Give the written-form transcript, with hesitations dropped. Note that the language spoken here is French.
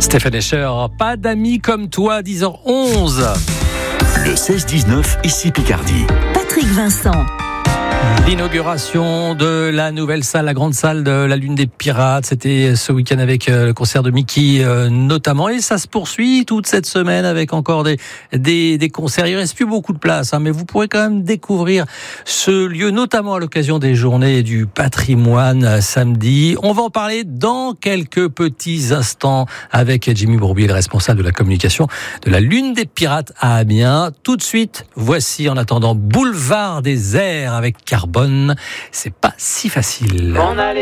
Stéphane Escher, pas d'amis comme toi, 10h11. Le 16-19, ici Picardie. Patrick Vincent. L'inauguration de la nouvelle salle, la grande salle de la Lune des Pirates, c'était ce week-end avec le concert de Mickey notamment, et ça se poursuit toute cette semaine avec encore des concerts. Il reste plus beaucoup de place, mais vous pourrez quand même découvrir ce lieu, notamment à l'occasion des journées du patrimoine samedi. On va en parler dans quelques petits instants avec Jimmy Bourbier, le responsable de la communication de la Lune des Pirates à Amiens. Tout de suite, voici en attendant Boulevard des Airs avec Carbone. C'est pas si facile.